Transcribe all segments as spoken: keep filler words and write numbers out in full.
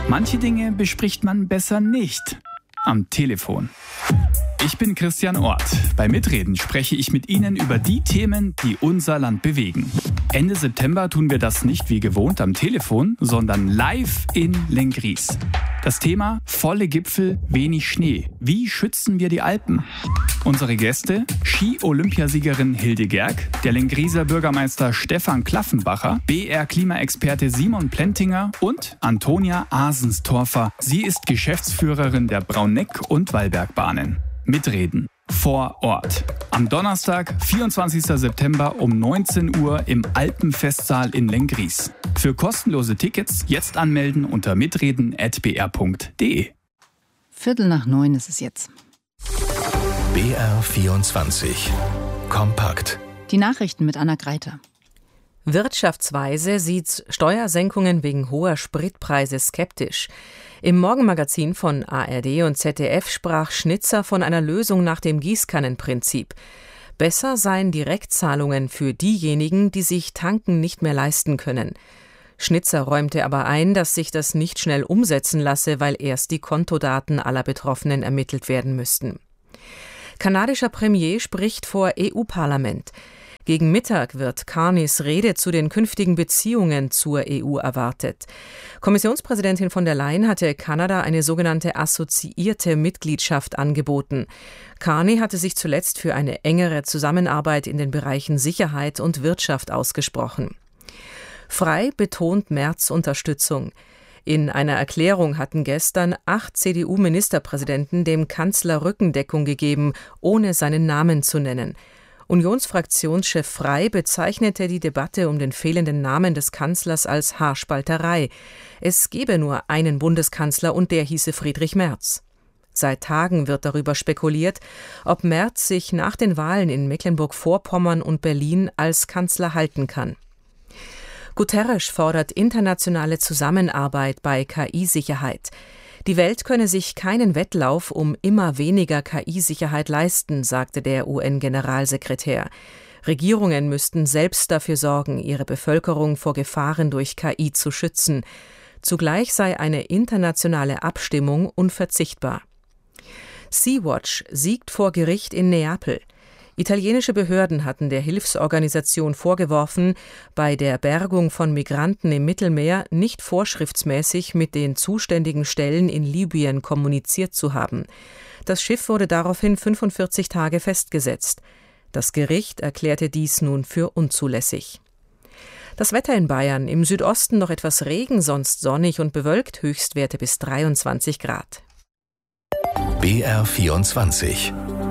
Manche Dinge bespricht man besser nicht am Telefon. Ich bin Christian Orth. Bei Mitreden spreche ich mit Ihnen über die Themen, die unser Land bewegen. Ende September tun wir das nicht wie gewohnt am Telefon, sondern live in Lenggries. Das Thema: volle Gipfel, wenig Schnee. Wie schützen wir die Alpen? Unsere Gäste: Ski-Olympiasiegerin Hilde Gerg, der Lengrieser Bürgermeister Stefan Klaffenbacher, B R-Klimaexperte Simon Plentinger und Antonia Asenstorfer. Sie ist Geschäftsführerin der Brauneck- und Wallbergbahnen. Mitreden vor Ort. Am Donnerstag, vierundzwanzigsten September um neunzehn Uhr im Alpenfestsaal in Lenggries. Für kostenlose Tickets jetzt anmelden unter mitreden at b r punkt d e. Viertel nach neun ist es jetzt. B R vierundzwanzig. Kompakt. Die Nachrichten mit Anna Greiter. Wirtschaftsweise sieht Steuersenkungen wegen hoher Spritpreise skeptisch. Im Morgenmagazin von A R D und Z D F sprach Schnitzer von einer Lösung nach dem Gießkannenprinzip. Besser seien Direktzahlungen für diejenigen, die sich Tanken nicht mehr leisten können. Schnitzer räumte aber ein, dass sich das nicht schnell umsetzen lasse, weil erst die Kontodaten aller Betroffenen ermittelt werden müssten. Kanadischer Premier spricht vor E U-Parlament. Gegen Mittag wird Carneys Rede zu den künftigen Beziehungen zur E U erwartet. Kommissionspräsidentin von der Leyen hatte Kanada eine sogenannte assoziierte Mitgliedschaft angeboten. Carney hatte sich zuletzt für eine engere Zusammenarbeit in den Bereichen Sicherheit und Wirtschaft ausgesprochen. Frei betont Merz Unterstützung. In einer Erklärung hatten gestern acht C D U-Ministerpräsidenten dem Kanzler Rückendeckung gegeben, ohne seinen Namen zu nennen. Unionsfraktionschef Frey bezeichnete die Debatte um den fehlenden Namen des Kanzlers als Haarspalterei. Es gebe nur einen Bundeskanzler und der hieße Friedrich Merz. Seit Tagen wird darüber spekuliert, ob Merz sich nach den Wahlen in Mecklenburg-Vorpommern und Berlin als Kanzler halten kann. Guterres fordert internationale Zusammenarbeit bei K I-Sicherheit. Die Welt könne sich keinen Wettlauf um immer weniger K I-Sicherheit leisten, sagte der U N-Generalsekretär. Regierungen müssten selbst dafür sorgen, ihre Bevölkerung vor Gefahren durch K I zu schützen. Zugleich sei eine internationale Abstimmung unverzichtbar. Sea-Watch siegt vor Gericht in Neapel. Italienische Behörden hatten der Hilfsorganisation vorgeworfen, bei der Bergung von Migranten im Mittelmeer nicht vorschriftsmäßig mit den zuständigen Stellen in Libyen kommuniziert zu haben. Das Schiff wurde daraufhin fünfundvierzig Tage festgesetzt. Das Gericht erklärte dies nun für unzulässig. Das Wetter in Bayern: im Südosten noch etwas Regen, sonst sonnig und bewölkt, Höchstwerte bis dreiundzwanzig Grad. B R vierundzwanzig.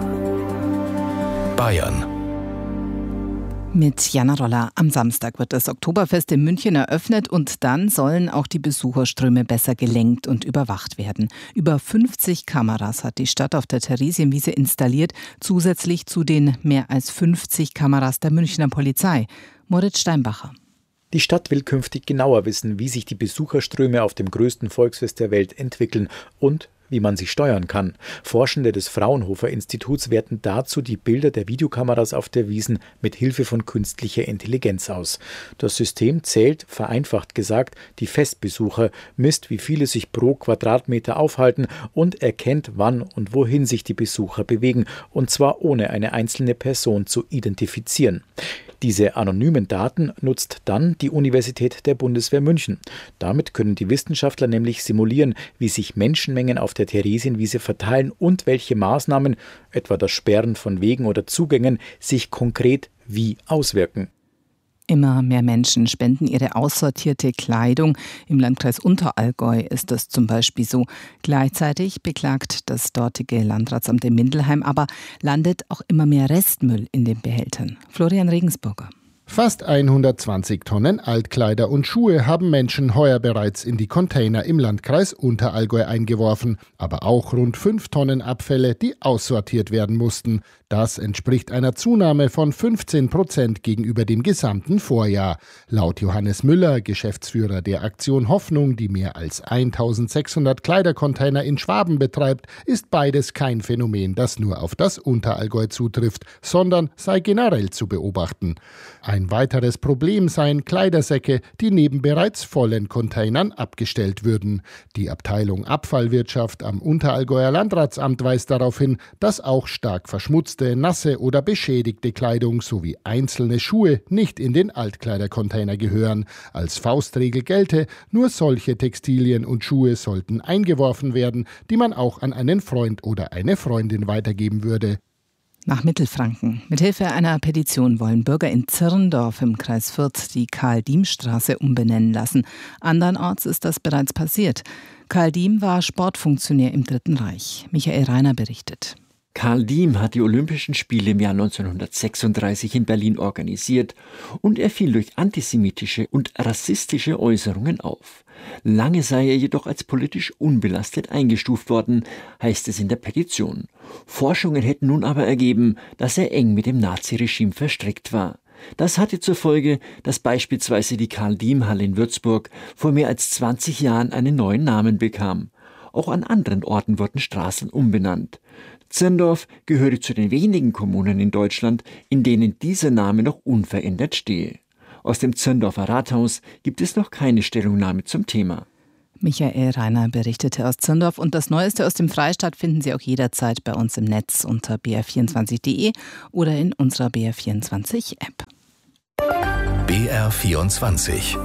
Bayern. Mit Jana Roller. Am Samstag wird das Oktoberfest in München eröffnet und dann sollen auch die Besucherströme besser gelenkt und überwacht werden. Über fünfzig Kameras hat die Stadt auf der Theresienwiese installiert, zusätzlich zu den mehr als fünfzig Kameras der Münchner Polizei. Moritz Steinbacher. Die Stadt will künftig genauer wissen, wie sich die Besucherströme auf dem größten Volksfest der Welt entwickeln und wie man sie steuern kann. Forschende des Fraunhofer-Instituts werten dazu die Bilder der Videokameras auf der Wiesn mit Hilfe von künstlicher Intelligenz aus. Das System zählt, vereinfacht gesagt, die Festbesucher, misst, wie viele sich pro Quadratmeter aufhalten und erkennt, wann und wohin sich die Besucher bewegen, und zwar ohne eine einzelne Person zu identifizieren. Diese anonymen Daten nutzt dann die Universität der Bundeswehr München. Damit können die Wissenschaftler nämlich simulieren, wie sich Menschenmengen auf der Theresienwiese verteilen und welche Maßnahmen, etwa das Sperren von Wegen oder Zugängen, sich konkret wie auswirken. Immer mehr Menschen spenden ihre aussortierte Kleidung. Im Landkreis Unterallgäu ist das zum Beispiel so. Gleichzeitig beklagt das dortige Landratsamt in Mindelheim aber, landet auch immer mehr Restmüll in den Behältern. Florian Regensburger. Fast hundertzwanzig Tonnen Altkleider und Schuhe haben Menschen heuer bereits in die Container im Landkreis Unterallgäu eingeworfen. Aber auch rund fünf Tonnen Abfälle, die aussortiert werden mussten. Das entspricht einer Zunahme von fünfzehn Prozent gegenüber dem gesamten Vorjahr. Laut Johannes Müller, Geschäftsführer der Aktion Hoffnung, die mehr als eintausendsechshundert Kleidercontainer in Schwaben betreibt, ist beides kein Phänomen, das nur auf das Unterallgäu zutrifft, sondern sei generell zu beobachten. Ein weiteres Problem seien Kleidersäcke, die neben bereits vollen Containern abgestellt würden. Die Abteilung Abfallwirtschaft am Unterallgäuer Landratsamt weist darauf hin, dass auch stark verschmutzte, nasse oder beschädigte Kleidung sowie einzelne Schuhe nicht in den Altkleidercontainer gehören. Als Faustregel gelte, nur solche Textilien und Schuhe sollten eingeworfen werden, die man auch an einen Freund oder eine Freundin weitergeben würde. Nach Mittelfranken. Mithilfe einer Petition wollen Bürger in Zirndorf im Kreis Fürth die Karl-Diem-Straße umbenennen lassen. Andernorts ist das bereits passiert. Karl Diem war Sportfunktionär im Dritten Reich. Michael Reiner berichtet. Karl Diem hat die Olympischen Spiele im Jahr neunzehnhundertsechsunddreißig in Berlin organisiert und er fiel durch antisemitische und rassistische Äußerungen auf. Lange sei er jedoch als politisch unbelastet eingestuft worden, heißt es in der Petition. Forschungen hätten nun aber ergeben, dass er eng mit dem Naziregime verstrickt war. Das hatte zur Folge, dass beispielsweise die Karl-Diem-Halle in Würzburg vor mehr als zwanzig Jahren einen neuen Namen bekam. Auch an anderen Orten wurden Straßen umbenannt. Zirndorf gehörte zu den wenigen Kommunen in Deutschland, in denen dieser Name noch unverändert stehe. Aus dem Zirndorfer Rathaus gibt es noch keine Stellungnahme zum Thema. Michael Reiner berichtete aus Zirndorf und das Neueste aus dem Freistaat finden Sie auch jederzeit bei uns im Netz unter b r vierundzwanzig punkt d e oder in unserer B R vierundzwanzig App. B R vierundzwanzig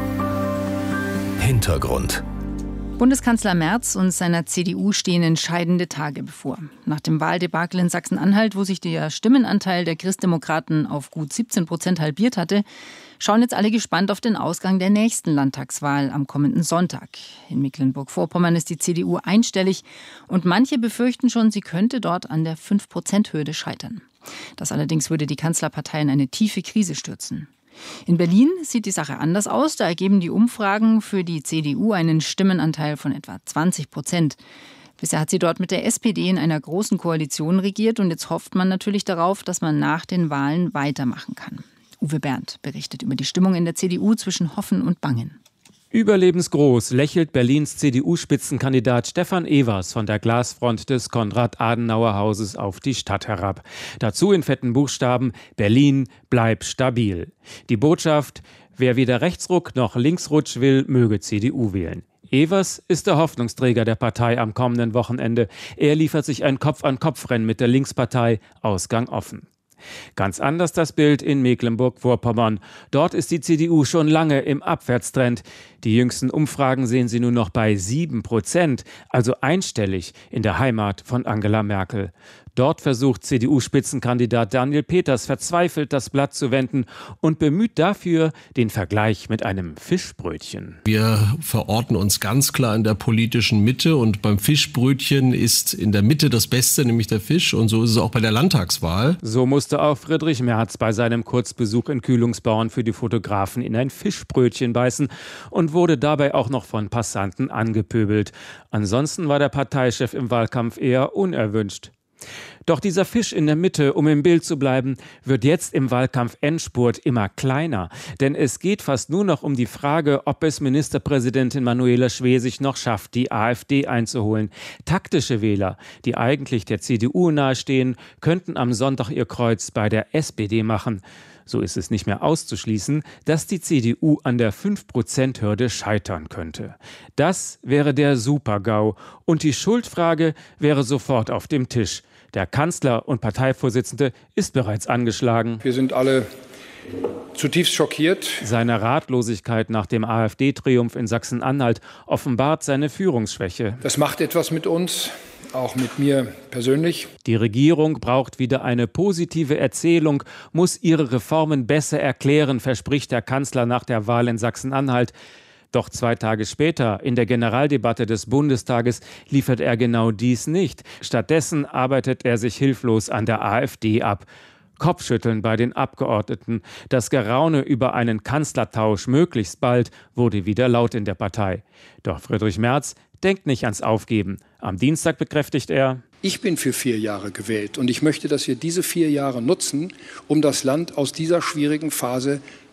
Hintergrund. Bundeskanzler Merz und seiner C D U stehen entscheidende Tage bevor. Nach dem Wahldebakel in Sachsen-Anhalt, wo sich der Stimmenanteil der Christdemokraten auf gut siebzehn Prozent halbiert hatte, schauen jetzt alle gespannt auf den Ausgang der nächsten Landtagswahl am kommenden Sonntag. In Mecklenburg-Vorpommern ist die C D U einstellig und manche befürchten schon, sie könnte dort an der fünf Prozent Hürde scheitern. Das allerdings würde die Kanzlerpartei in eine tiefe Krise stürzen. In Berlin sieht die Sache anders aus. Da ergeben die Umfragen für die C D U einen Stimmenanteil von etwa zwanzig Prozent. Bisher hat sie dort mit der S P D in einer großen Koalition regiert und jetzt hofft man natürlich darauf, dass man nach den Wahlen weitermachen kann. Uwe Berndt berichtet über die Stimmung in der C D U zwischen Hoffen und Bangen. Überlebensgroß lächelt Berlins C D U-Spitzenkandidat Stefan Evers von der Glasfront des Konrad-Adenauer-Hauses auf die Stadt herab. Dazu in fetten Buchstaben: Berlin, bleib stabil. Die Botschaft: Wer weder Rechtsruck noch Linksrutsch will, möge C D U wählen. Evers ist der Hoffnungsträger der Partei am kommenden Wochenende. Er liefert sich ein Kopf-an-Kopf-Rennen mit der Linkspartei, Ausgang offen. Ganz anders das Bild in Mecklenburg-Vorpommern. Dort ist die C D U schon lange im Abwärtstrend. Die jüngsten Umfragen sehen sie nur noch bei sieben Prozent, also einstellig in der Heimat von Angela Merkel. Dort versucht C D U-Spitzenkandidat Daniel Peters verzweifelt, das Blatt zu wenden und bemüht dafür den Vergleich mit einem Fischbrötchen. Wir verorten uns ganz klar in der politischen Mitte und beim Fischbrötchen ist in der Mitte das Beste, nämlich der Fisch, und so ist es auch bei der Landtagswahl. So musste auch Friedrich Merz bei seinem Kurzbesuch in Kühlungsborn für die Fotografen in ein Fischbrötchen beißen und wurde dabei auch noch von Passanten angepöbelt. Ansonsten war der Parteichef im Wahlkampf eher unerwünscht. Doch dieser Fisch in der Mitte, um im Bild zu bleiben, wird jetzt im Wahlkampf-Endspurt immer kleiner. Denn es geht fast nur noch um die Frage, ob es Ministerpräsidentin Manuela Schwesig noch schafft, die AfD einzuholen. Taktische Wähler, die eigentlich der C D U nahestehen, könnten am Sonntag ihr Kreuz bei der S P D machen. So ist es nicht mehr auszuschließen, dass die C D U an der fünf Prozent Hürde scheitern könnte. Das wäre der Super-GAU und die Schuldfrage wäre sofort auf dem Tisch. Der Kanzler und Parteivorsitzende ist bereits angeschlagen. Wir sind alle zutiefst schockiert. Seine Ratlosigkeit nach dem AfD-Triumph in Sachsen-Anhalt offenbart seine Führungsschwäche. Das macht etwas mit uns, auch mit mir persönlich. Die Regierung braucht wieder eine positive Erzählung, muss ihre Reformen besser erklären, verspricht der Kanzler nach der Wahl in Sachsen-Anhalt. Doch zwei Tage später, in der Generaldebatte des Bundestages, liefert er genau dies nicht. Stattdessen arbeitet er sich hilflos an der AfD ab. Kopfschütteln bei den Abgeordneten. Das Geraune über einen Kanzlertausch möglichst bald wurde wieder laut in der Partei. Doch Friedrich Merz denkt nicht ans Aufgeben. Am Dienstag bekräftigt er: Ich bin für vier Jahre gewählt und ich möchte, dass wir diese vier Jahre nutzen, um das Land aus dieser schwierigen Phase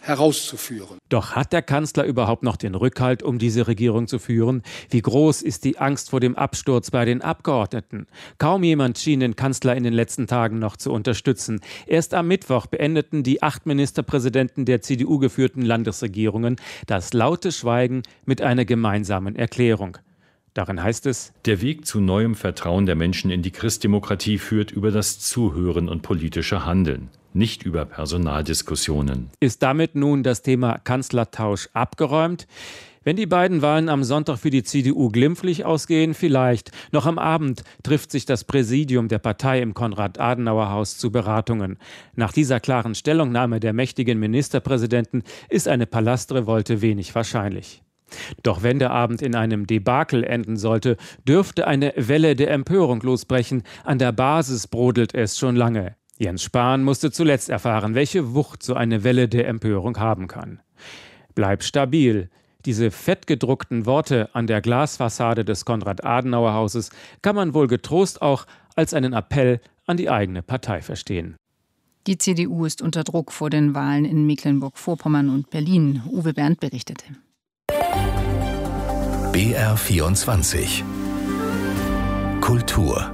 herauszuführen. Doch hat der Kanzler überhaupt noch den Rückhalt, um diese Regierung zu führen? Wie groß ist die Angst vor dem Absturz bei den Abgeordneten? Kaum jemand schien den Kanzler in den letzten Tagen noch zu unterstützen. Erst am Mittwoch beendeten die acht Ministerpräsidenten der C D U geführten Landesregierungen das laute Schweigen mit einer gemeinsamen Erklärung. Darin heißt es: Der Weg zu neuem Vertrauen der Menschen in die Christdemokratie führt über das Zuhören und politische Handeln, nicht über Personaldiskussionen. Ist damit nun das Thema Kanzlertausch abgeräumt? Wenn die beiden Wahlen am Sonntag für die C D U glimpflich ausgehen, vielleicht. Noch am Abend trifft sich das Präsidium der Partei im Konrad-Adenauer-Haus zu Beratungen. Nach dieser klaren Stellungnahme der mächtigen Ministerpräsidenten ist eine Palastrevolte wenig wahrscheinlich. Doch wenn der Abend in einem Debakel enden sollte, dürfte eine Welle der Empörung losbrechen. An der Basis brodelt es schon lange. Jens Spahn musste zuletzt erfahren, welche Wucht so eine Welle der Empörung haben kann. Bleib stabil. Diese fettgedruckten Worte an der Glasfassade des Konrad-Adenauer-Hauses kann man wohl getrost auch als einen Appell an die eigene Partei verstehen. Die C D U ist unter Druck vor den Wahlen in Mecklenburg-Vorpommern und Berlin. Uwe Bernd berichtete. B R vierundzwanzig Kultur.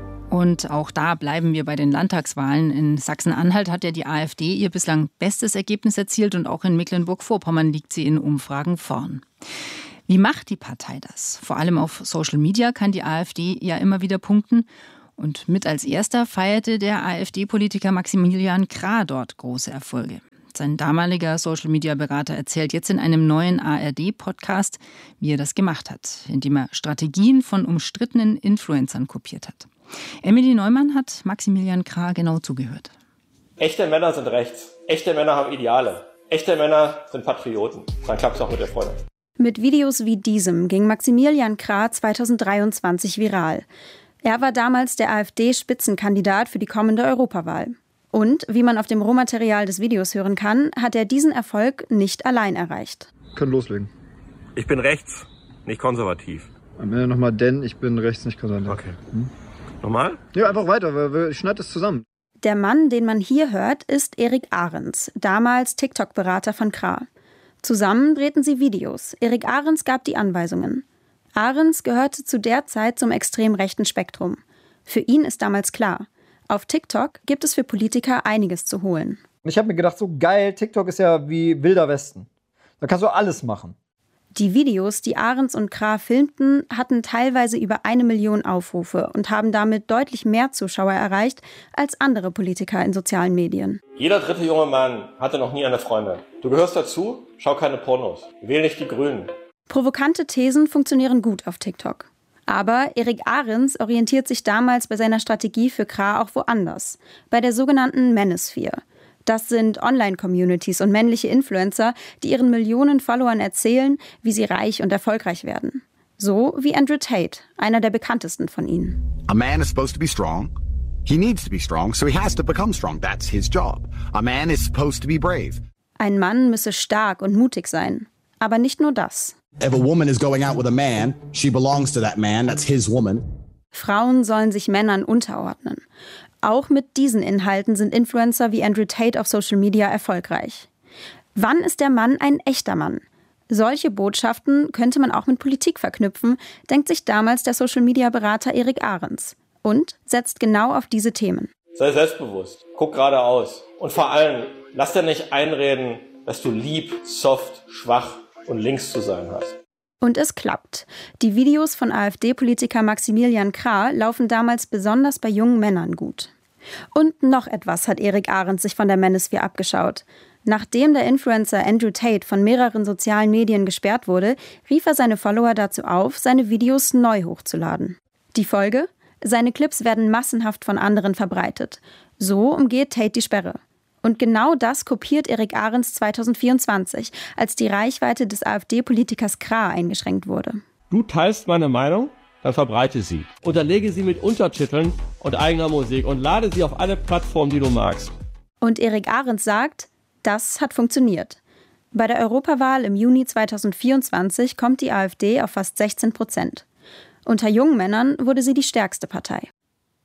Und auch da bleiben wir bei den Landtagswahlen. In Sachsen-Anhalt hat ja die AfD ihr bislang bestes Ergebnis erzielt und auch in Mecklenburg-Vorpommern liegt sie in Umfragen vorn. Wie macht die Partei das? Vor allem auf Social Media kann die AfD ja immer wieder punkten. Und mit als erster feierte der AfD-Politiker Maximilian Krah dort große Erfolge. Sein damaliger Social-Media-Berater erzählt jetzt in einem neuen A R D-Podcast, wie er das gemacht hat, indem er Strategien von umstrittenen Influencern kopiert hat. Emily Neumann hat Maximilian Krah genau zugehört. Echte Männer sind rechts. Echte Männer haben Ideale. Echte Männer sind Patrioten. Dann klappt es auch mit der Freundin. Mit Videos wie diesem ging Maximilian Krah zweitausenddreiundzwanzig viral. Er war damals der AfD-Spitzenkandidat für die kommende Europawahl. Und, wie man auf dem Rohmaterial des Videos hören kann, hat er diesen Erfolg nicht allein erreicht. Können loslegen. Ich bin rechts, nicht konservativ. Am Ende nochmal denn, ich bin rechts, nicht konservativ. Okay. Hm? Nochmal? Ja, einfach weiter, weil ich schneide es zusammen. Der Mann, den man hier hört, ist Erik Ahrens, damals TikTok-Berater von Krah. Zusammen drehten sie Videos. Erik Ahrens gab die Anweisungen. Ahrens gehörte zu der Zeit zum extrem rechten Spektrum. Für ihn ist damals klar: Auf TikTok gibt es für Politiker einiges zu holen. Ich habe mir gedacht, so geil, TikTok ist ja wie Wilder Westen. Da kannst du alles machen. Die Videos, die Ahrens und Krah filmten, hatten teilweise über eine Million Aufrufe und haben damit deutlich mehr Zuschauer erreicht als andere Politiker in sozialen Medien. Jeder dritte junge Mann hatte noch nie eine Freundin. Du gehörst dazu, schau keine Pornos. Wähl nicht die Grünen. Provokante Thesen funktionieren gut auf TikTok. Aber Erik Ahrens orientiert sich damals bei seiner Strategie für Krah auch woanders, bei der sogenannten Manosphere. Das sind Online-Communities und männliche Influencer, die ihren Millionen Followern erzählen, wie sie reich und erfolgreich werden. So wie Andrew Tate, einer der bekanntesten von ihnen. A man is supposed to be strong. He needs to be strong, so he has to become strong. That's his job. A man is supposed to be brave. Ein Mann müsse stark und mutig sein. Aber nicht nur das. If a woman is going out with a man, she belongs to that man. That's his woman. Frauen sollen sich Männern unterordnen. Auch mit diesen Inhalten sind Influencer wie Andrew Tate auf Social Media erfolgreich. Wann ist der Mann ein echter Mann? Solche Botschaften könnte man auch mit Politik verknüpfen, denkt sich damals der Social-Media-Berater Erik Ahrens und setzt genau auf diese Themen. Sei selbstbewusst, guck geradeaus und vor allem, lass dir nicht einreden, dass du lieb, soft, schwach und links zu sein hast. Und es klappt. Die Videos von AfD-Politiker Maximilian Krah laufen damals besonders bei jungen Männern gut. Und noch etwas hat Erik Ahrens sich von der Manosphere abgeschaut. Nachdem der Influencer Andrew Tate von mehreren sozialen Medien gesperrt wurde, rief er seine Follower dazu auf, seine Videos neu hochzuladen. Die Folge? Seine Clips werden massenhaft von anderen verbreitet. So umgeht Tate die Sperre. Und genau das kopiert Erik Ahrens zweitausendvierundzwanzig, als die Reichweite des AfD-Politikers Krah eingeschränkt wurde. Du teilst meine Meinung, dann verbreite sie. Unterlege sie mit Untertiteln und eigener Musik und lade sie auf alle Plattformen, die du magst. Und Erik Ahrens sagt, das hat funktioniert. Bei der Europawahl im Juni zweitausendvierundzwanzig kommt die AfD auf fast sechzehn Prozent. Unter jungen Männern wurde sie die stärkste Partei.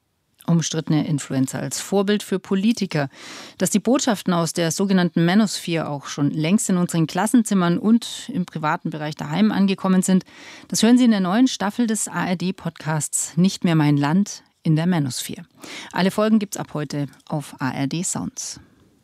Umstrittene Influencer als Vorbild für Politiker. Dass die Botschaften aus der sogenannten Manosphere auch schon längst in unseren Klassenzimmern und im privaten Bereich daheim angekommen sind, das hören Sie in der neuen Staffel des A R D-Podcasts Nicht mehr mein Land in der Manosphere. Alle Folgen gibt's ab heute auf A R D Sounds.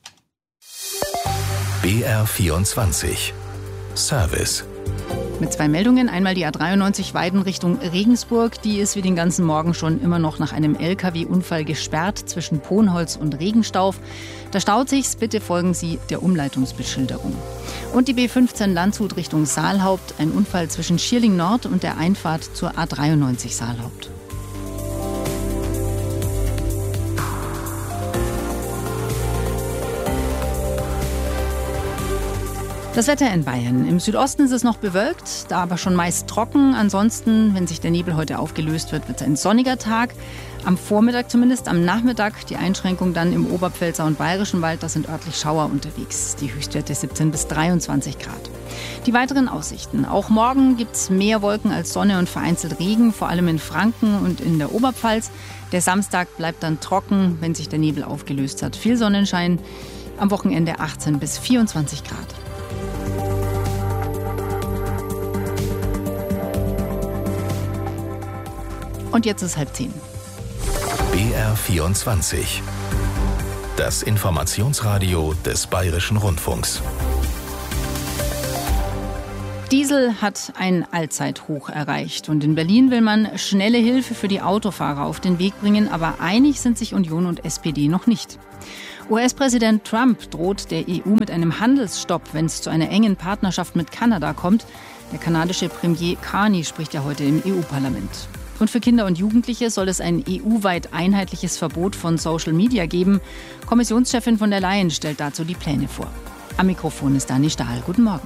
B R vierundzwanzig Service. Mit zwei Meldungen. Einmal die A dreiundneunzig Weiden Richtung Regensburg. Die ist wie den ganzen Morgen schon immer noch nach einem L K W-Unfall gesperrt zwischen Ponholz und Regenstauf. Da staut sich's. Bitte folgen Sie der Umleitungsbeschilderung. Und die B fünfzehn Landshut Richtung Saalhaupt. Ein Unfall zwischen Schierling Nord und der Einfahrt zur A dreiundneunzig Saalhaupt. Das Wetter in Bayern. Im Südosten ist es noch bewölkt, da aber schon meist trocken. Ansonsten, wenn sich der Nebel heute aufgelöst wird, wird es ein sonniger Tag. Am Vormittag zumindest, am Nachmittag die Einschränkung dann im Oberpfälzer und Bayerischen Wald. Da sind örtlich Schauer unterwegs. Die Höchstwerte siebzehn bis dreiundzwanzig Grad. Die weiteren Aussichten. Auch morgen gibt es mehr Wolken als Sonne und vereinzelt Regen, vor allem in Franken und in der Oberpfalz. Der Samstag bleibt dann trocken, wenn sich der Nebel aufgelöst hat. Viel Sonnenschein. Am Wochenende achtzehn bis vierundzwanzig Grad. Und jetzt ist halb zehn. B R vierundzwanzig. Das Informationsradio des Bayerischen Rundfunks. Diesel hat ein Allzeithoch erreicht. Und in Berlin will man schnelle Hilfe für die Autofahrer auf den Weg bringen. Aber einig sind sich Union und S P D noch nicht. U S-Präsident Trump droht der E U mit einem Handelsstopp, wenn es zu einer engen Partnerschaft mit Kanada kommt. Der kanadische Premier Carney spricht ja heute im E U-Parlament. Und für Kinder und Jugendliche soll es ein E U-weit einheitliches Verbot von Social Media geben. Kommissionschefin von der Leyen stellt dazu die Pläne vor. Am Mikrofon ist Dani Stahl. Guten Morgen.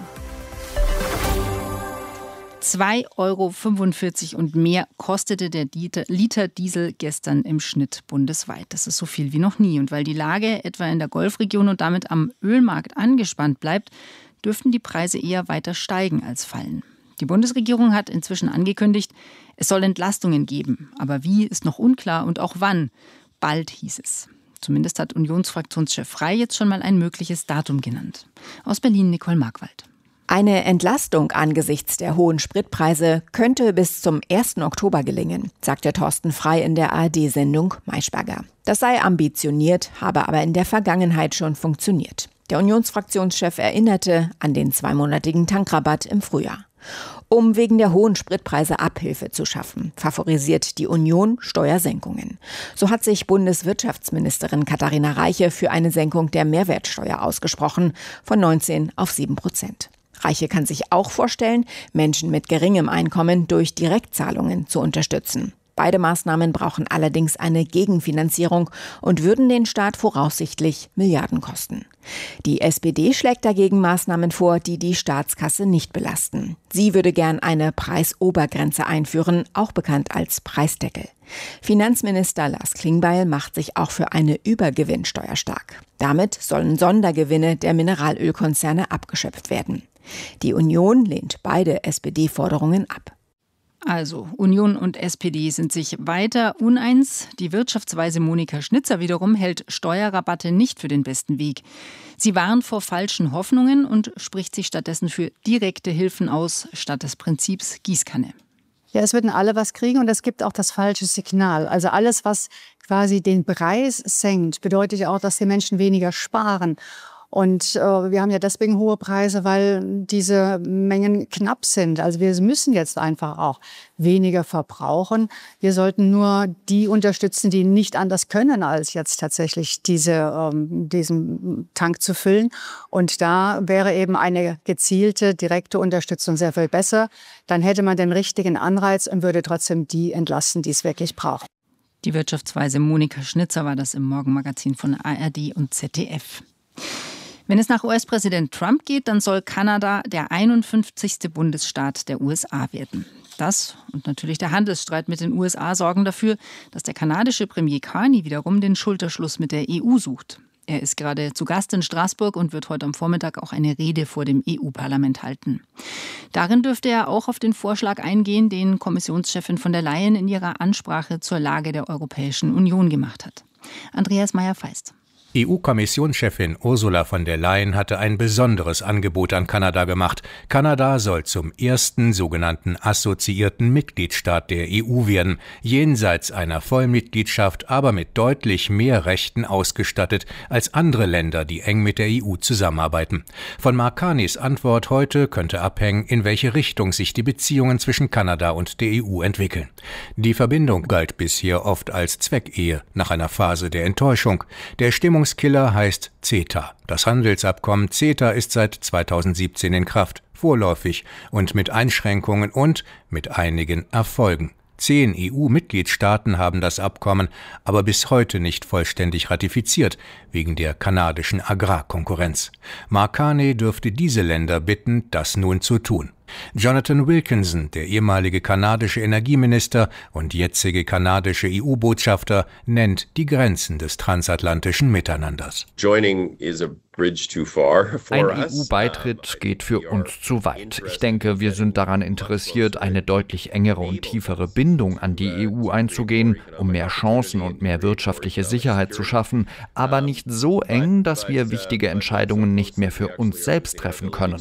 zwei Euro fünfundvierzig und mehr kostete der Liter Diesel gestern im Schnitt bundesweit. Das ist so viel wie noch nie. Und weil die Lage etwa in der Golfregion und damit am Ölmarkt angespannt bleibt, dürften die Preise eher weiter steigen als fallen. Die Bundesregierung hat inzwischen angekündigt, es soll Entlastungen geben. Aber wie, ist noch unklar und auch wann. Bald hieß es. Zumindest hat Unionsfraktionschef Frey jetzt schon mal ein mögliches Datum genannt. Aus Berlin Nicole Markwald. Eine Entlastung angesichts der hohen Spritpreise könnte bis zum ersten Oktober gelingen, sagte Thorsten Frey in der A R D-Sendung Maischberger. Das sei ambitioniert, habe aber in der Vergangenheit schon funktioniert. Der Unionsfraktionschef erinnerte an den zweimonatigen Tankrabatt im Frühjahr. Um wegen der hohen Spritpreise Abhilfe zu schaffen, favorisiert die Union Steuersenkungen. So hat sich Bundeswirtschaftsministerin Katharina Reiche für eine Senkung der Mehrwertsteuer ausgesprochen, von neunzehn auf sieben Prozent. Reiche kann sich auch vorstellen, Menschen mit geringem Einkommen durch Direktzahlungen zu unterstützen. Beide Maßnahmen brauchen allerdings eine Gegenfinanzierung und würden den Staat voraussichtlich Milliarden kosten. Die S P D schlägt dagegen Maßnahmen vor, die die Staatskasse nicht belasten. Sie würde gern eine Preisobergrenze einführen, auch bekannt als Preisdeckel. Finanzminister Lars Klingbeil macht sich auch für eine Übergewinnsteuer stark. Damit sollen Sondergewinne der Mineralölkonzerne abgeschöpft werden. Die Union lehnt beide S P D-Forderungen ab. Also, Union und S P D sind sich weiter uneins. Die Wirtschaftsweise Monika Schnitzer wiederum hält Steuerrabatte nicht für den besten Weg. Sie warnt vor falschen Hoffnungen und spricht sich stattdessen für direkte Hilfen aus, statt des Prinzips Gießkanne. Ja, es würden alle was kriegen und es gibt auch das falsche Signal. Also alles, was quasi den Preis senkt, bedeutet ja auch, dass die Menschen weniger sparen. Und äh, wir haben ja deswegen hohe Preise, weil diese Mengen knapp sind. Also wir müssen jetzt einfach auch weniger verbrauchen. Wir sollten nur die unterstützen, die nicht anders können, als jetzt tatsächlich diese, ähm, diesen Tank zu füllen. Und da wäre eben eine gezielte, direkte Unterstützung sehr viel besser. Dann hätte man den richtigen Anreiz und würde trotzdem die entlasten, die es wirklich brauchen. Die Wirtschaftsweise Monika Schnitzer war das im Morgenmagazin von A R D und Z D F. Wenn es nach U S-Präsident Trump geht, dann soll Kanada der einundfünfzigste Bundesstaat der U S A werden. Das und natürlich der Handelsstreit mit den U S A sorgen dafür, dass der kanadische Premier Carney wiederum den Schulterschluss mit der E U sucht. Er ist gerade zu Gast in Straßburg und wird heute am Vormittag auch eine Rede vor dem E U-Parlament halten. Darin dürfte er auch auf den Vorschlag eingehen, den Kommissionschefin von der Leyen in ihrer Ansprache zur Lage der Europäischen Union gemacht hat. Andreas Meyer-Feist. E U-Kommissionschefin Ursula von der Leyen hatte ein besonderes Angebot an Kanada gemacht. Kanada soll zum ersten sogenannten assoziierten Mitgliedstaat der E U werden, jenseits einer Vollmitgliedschaft, aber mit deutlich mehr Rechten ausgestattet als andere Länder, die eng mit der E U zusammenarbeiten. Von Mark Carneys Antwort heute könnte abhängen, in welche Richtung sich die Beziehungen zwischen Kanada und der E U entwickeln. Die Verbindung galt bisher oft als Zweckehe nach einer Phase der Enttäuschung. Der Stimmung Killer heißt CETA. Das Handelsabkommen CETA ist seit zweitausendsiebzehn in Kraft, vorläufig und mit Einschränkungen und mit einigen Erfolgen. Zehn E U-Mitgliedstaaten haben das Abkommen aber bis heute nicht vollständig ratifiziert, wegen der kanadischen Agrarkonkurrenz. Mark Carney dürfte diese Länder bitten, das nun zu tun. Jonathan Wilkinson, der ehemalige kanadische Energieminister und jetzige kanadische E U-Botschafter, nennt die Grenzen des transatlantischen Miteinanders. Joining is a Ein E U-Beitritt geht für uns zu weit. Ich denke, wir sind daran interessiert, eine deutlich engere und tiefere Bindung an die E U einzugehen, um mehr Chancen und mehr wirtschaftliche Sicherheit zu schaffen, aber nicht so eng, dass wir wichtige Entscheidungen nicht mehr für uns selbst treffen können.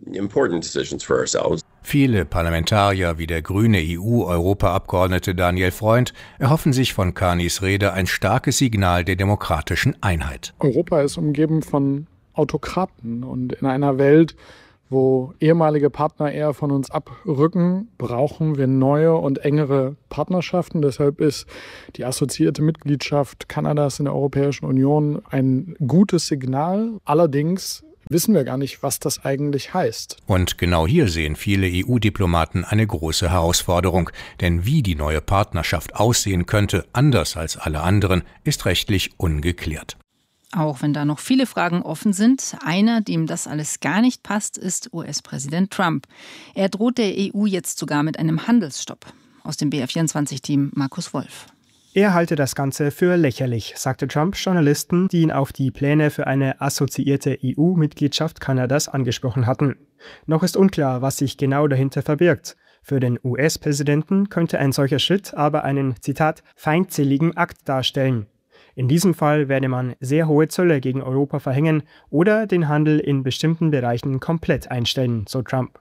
Viele Parlamentarier wie der grüne E U-Europaabgeordnete Daniel Freund erhoffen sich von Carneys Rede ein starkes Signal der demokratischen Einheit. Europa ist umgeben von Autokraten und in einer Welt, wo ehemalige Partner eher von uns abrücken, brauchen wir neue und engere Partnerschaften. Deshalb ist die assoziierte Mitgliedschaft Kanadas in der Europäischen Union ein gutes Signal. Allerdings wissen wir gar nicht, was das eigentlich heißt. Und genau hier sehen viele E U-Diplomaten eine große Herausforderung. Denn wie die neue Partnerschaft aussehen könnte, anders als alle anderen, ist rechtlich ungeklärt. Auch wenn da noch viele Fragen offen sind, einer, dem das alles gar nicht passt, ist U S-Präsident Trump. Er droht der E U jetzt sogar mit einem Handelsstopp. Aus dem B R vierundzwanzig-Team Markus Wolf. Er halte das Ganze für lächerlich, sagte Trump Journalisten, die ihn auf die Pläne für eine assoziierte E U-Mitgliedschaft Kanadas angesprochen hatten. Noch ist unklar, was sich genau dahinter verbirgt. Für den U S-Präsidenten könnte ein solcher Schritt aber einen, Zitat, feindseligen Akt darstellen. In diesem Fall werde man sehr hohe Zölle gegen Europa verhängen oder den Handel in bestimmten Bereichen komplett einstellen, so Trump.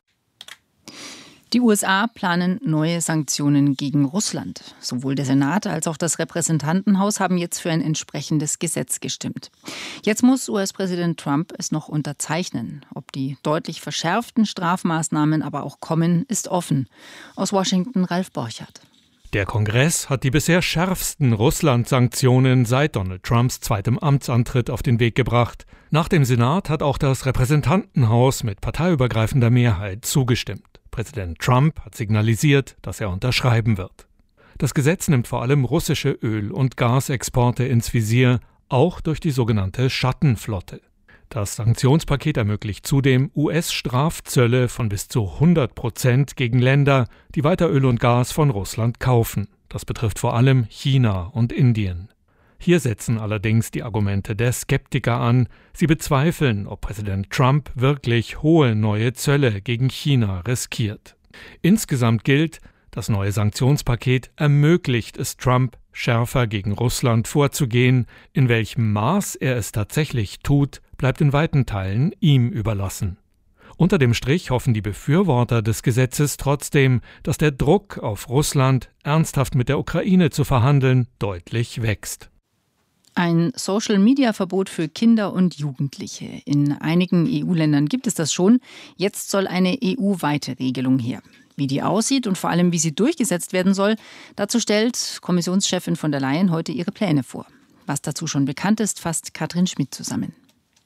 Die U S A planen neue Sanktionen gegen Russland. Sowohl der Senat als auch das Repräsentantenhaus haben jetzt für ein entsprechendes Gesetz gestimmt. Jetzt muss U S-Präsident Trump es noch unterzeichnen. Ob die deutlich verschärften Strafmaßnahmen aber auch kommen, ist offen. Aus Washington Ralf Borchardt. Der Kongress hat die bisher schärfsten Russland-Sanktionen seit Donald Trumps zweitem Amtsantritt auf den Weg gebracht. Nach dem Senat hat auch das Repräsentantenhaus mit parteiübergreifender Mehrheit zugestimmt. Präsident Trump hat signalisiert, dass er unterschreiben wird. Das Gesetz nimmt vor allem russische Öl- und Gasexporte ins Visier, auch durch die sogenannte Schattenflotte. Das Sanktionspaket ermöglicht zudem U S-Strafzölle von bis zu hundert Prozent gegen Länder, die weiter Öl und Gas von Russland kaufen. Das betrifft vor allem China und Indien. Hier setzen allerdings die Argumente der Skeptiker an. Sie bezweifeln, ob Präsident Trump wirklich hohe neue Zölle gegen China riskiert. Insgesamt gilt, das neue Sanktionspaket ermöglicht es Trump, schärfer gegen Russland vorzugehen. In welchem Maß er es tatsächlich tut, bleibt in weiten Teilen ihm überlassen. Unter dem Strich hoffen die Befürworter des Gesetzes trotzdem, dass der Druck auf Russland, ernsthaft mit der Ukraine zu verhandeln, deutlich wächst. Ein Social-Media-Verbot für Kinder und Jugendliche. In einigen E U-Ländern gibt es das schon. Jetzt soll eine E U-weite Regelung her. Wie die aussieht und vor allem, wie sie durchgesetzt werden soll, dazu stellt Kommissionschefin von der Leyen heute ihre Pläne vor. Was dazu schon bekannt ist, fasst Katrin Schmidt zusammen.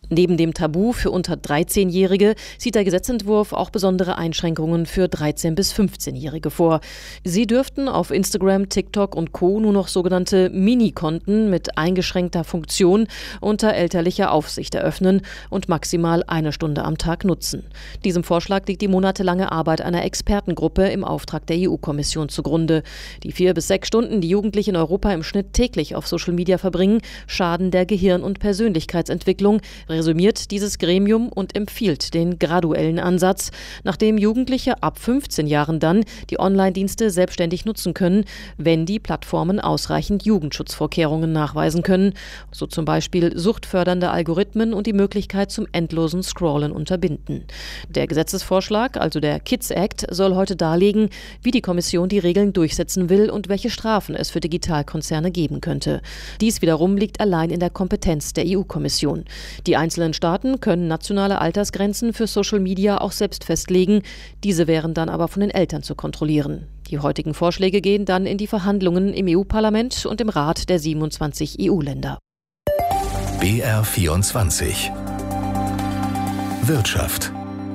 Neben dem Tabu für unter dreizehnjährige sieht der Gesetzentwurf auch besondere Einschränkungen für dreizehn- bis fünfzehnjährige vor. Sie dürften auf Instagram, TikTok und Co. nur noch sogenannte Mini-Konten mit eingeschränkter Funktion unter elterlicher Aufsicht eröffnen und maximal eine Stunde am Tag nutzen. Diesem Vorschlag liegt die monatelange Arbeit einer Expertengruppe im Auftrag der E U-Kommission zugrunde. Die vier bis sechs Stunden, die Jugendliche in Europa im Schnitt täglich auf Social Media verbringen, schaden der Gehirn- und Persönlichkeitsentwicklung, resümiert dieses Gremium und empfiehlt den graduellen Ansatz, nachdem Jugendliche ab fünfzehn Jahren dann die Online-Dienste selbstständig nutzen können, wenn die Plattformen ausreichend Jugendschutzvorkehrungen nachweisen können, so zum Beispiel suchtfördernde Algorithmen und die Möglichkeit zum endlosen Scrollen unterbinden. Der Gesetzesvorschlag, also der Kids Act, soll heute darlegen, wie die Kommission die Regeln durchsetzen will und welche Strafen es für Digitalkonzerne geben könnte. Dies wiederum liegt allein in der Kompetenz der E U-Kommission. Die einzelnen Staaten können nationale Altersgrenzen für Social Media auch selbst festlegen. Diese wären dann aber von den Eltern zu kontrollieren. Die heutigen Vorschläge gehen dann in die Verhandlungen im E U-Parlament und im Rat der siebenundzwanzig E U-Länder. B R vierundzwanzig Wirtschaft.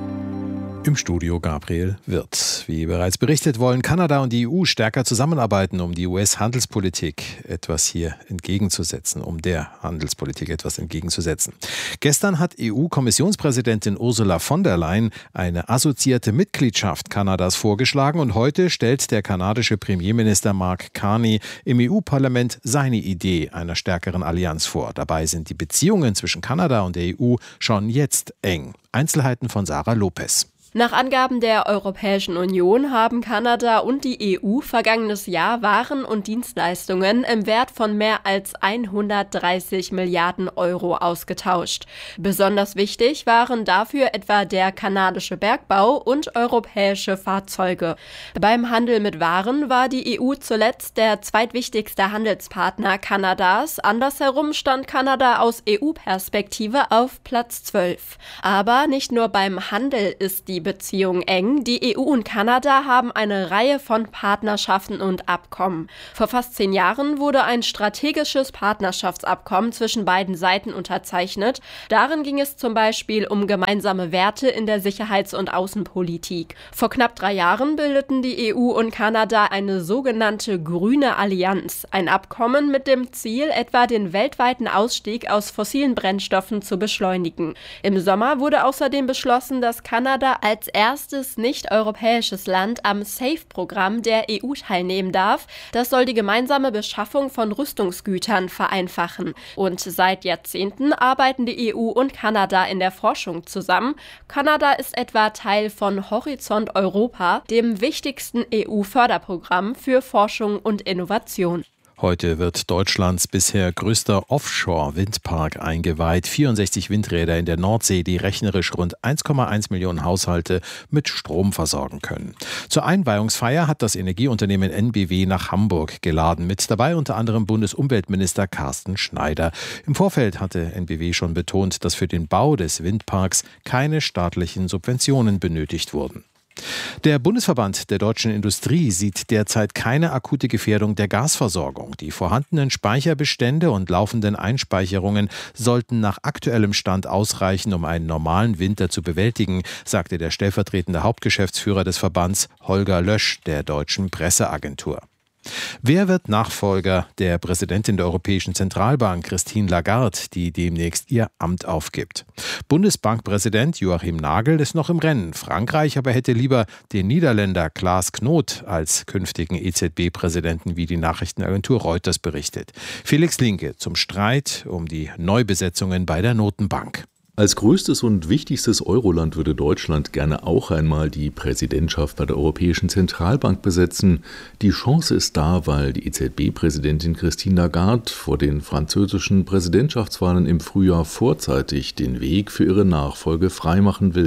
Im Studio Gabriel Wirth. Wie bereits berichtet, wollen Kanada und die E U stärker zusammenarbeiten, um die U S-Handelspolitik etwas hier entgegenzusetzen, um der Handelspolitik etwas entgegenzusetzen. Gestern hat E U-Kommissionspräsidentin Ursula von der Leyen eine assoziierte Mitgliedschaft Kanadas vorgeschlagen und heute stellt der kanadische Premierminister Mark Carney im E U-Parlament seine Idee einer stärkeren Allianz vor. Dabei sind die Beziehungen zwischen Kanada und der E U schon jetzt eng. Einzelheiten von Sarah Lopez. Nach Angaben der Europäischen Union haben Kanada und die E U vergangenes Jahr Waren und Dienstleistungen im Wert von mehr als hundertdreißig Milliarden Euro ausgetauscht. Besonders wichtig waren dafür etwa der kanadische Bergbau und europäische Fahrzeuge. Beim Handel mit Waren war die E U zuletzt der zweitwichtigste Handelspartner Kanadas. Andersherum stand Kanada aus E U-Perspektive auf Platz zwölf. Aber nicht nur beim Handel ist die Beziehung eng. Die E U und Kanada haben eine Reihe von Partnerschaften und Abkommen. Vor fast zehn Jahren wurde ein strategisches Partnerschaftsabkommen zwischen beiden Seiten unterzeichnet. Darin ging es zum Beispiel um gemeinsame Werte in der Sicherheits- und Außenpolitik. Vor knapp drei Jahren bildeten die E U und Kanada eine sogenannte Grüne Allianz, ein Abkommen mit dem Ziel, etwa den weltweiten Ausstieg aus fossilen Brennstoffen zu beschleunigen. Im Sommer wurde außerdem beschlossen, dass Kanada als erstes nicht-europäisches Land am SAFE-Programm der E U teilnehmen darf. Das soll die gemeinsame Beschaffung von Rüstungsgütern vereinfachen. Und seit Jahrzehnten arbeiten die E U und Kanada in der Forschung zusammen. Kanada ist etwa Teil von Horizont Europa, dem wichtigsten E U-Förderprogramm für Forschung und Innovation. Heute wird Deutschlands bisher größter Offshore-Windpark eingeweiht. vierundsechzig Windräder in der Nordsee, die rechnerisch rund eins Komma eins Millionen Haushalte mit Strom versorgen können. Zur Einweihungsfeier hat das Energieunternehmen N B W nach Hamburg geladen. Mit dabei unter anderem Bundesumweltminister Carsten Schneider. Im Vorfeld hatte N B W schon betont, dass für den Bau des Windparks keine staatlichen Subventionen benötigt wurden. Der Bundesverband der deutschen Industrie sieht derzeit keine akute Gefährdung der Gasversorgung. Die vorhandenen Speicherbestände und laufenden Einspeicherungen sollten nach aktuellem Stand ausreichen, um einen normalen Winter zu bewältigen, sagte der stellvertretende Hauptgeschäftsführer des Verbands Holger Lösch der deutschen Presseagentur. Wer wird Nachfolger der Präsidentin der Europäischen Zentralbank, Christine Lagarde, die demnächst ihr Amt aufgibt? Bundesbankpräsident Joachim Nagel ist noch im Rennen. Frankreich aber hätte lieber den Niederländer Klaas Knot als künftigen E Z B-Präsidenten, wie die Nachrichtenagentur Reuters berichtet. Felix Linke zum Streit um die Neubesetzungen bei der Notenbank. Als größtes und wichtigstes Euroland würde Deutschland gerne auch einmal die Präsidentschaft bei der Europäischen Zentralbank besetzen. Die Chance ist da, weil die E Z B-Präsidentin Christine Lagarde vor den französischen Präsidentschaftswahlen im Frühjahr vorzeitig den Weg für ihre Nachfolge freimachen will.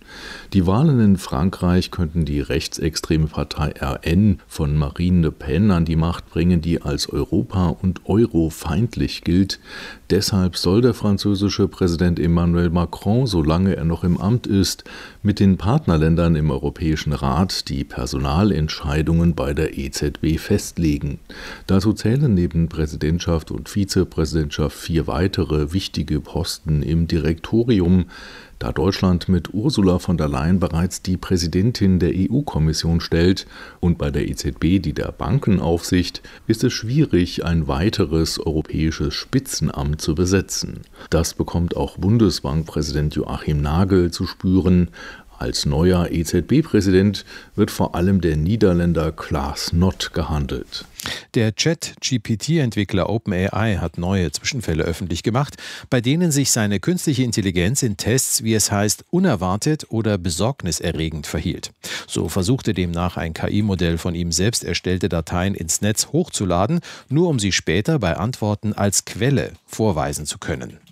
Die Wahlen in Frankreich könnten die rechtsextreme Partei R N von Marine Le Pen an die Macht bringen, die als Europa- und Euro-feindlich gilt. Deshalb soll der französische Präsident Emmanuel Macron, solange er noch im Amt ist, mit den Partnerländern im Europäischen Rat die Personalentscheidungen bei der E Z B festlegen. Dazu zählen neben Präsidentschaft und Vizepräsidentschaft vier weitere wichtige Posten im Direktorium. Da Deutschland mit Ursula von der Leyen bereits die Präsidentin der E U-Kommission stellt und bei der E Z B die der Bankenaufsicht, ist es schwierig, ein weiteres europäisches Spitzenamt zu besetzen. Das bekommt auch Bundesbankpräsident Joachim Nagel zu spüren. Als neuer E Z B-Präsident wird vor allem der Niederländer Klaas Knot gehandelt. Der Chat-G P T-Entwickler OpenAI hat neue Zwischenfälle öffentlich gemacht, bei denen sich seine künstliche Intelligenz in Tests, wie es heißt, unerwartet oder besorgniserregend verhielt. So versuchte demnach ein K I-Modell von ihm selbst erstellte Dateien ins Netz hochzuladen, nur um sie später bei Antworten als Quelle vorweisen zu können.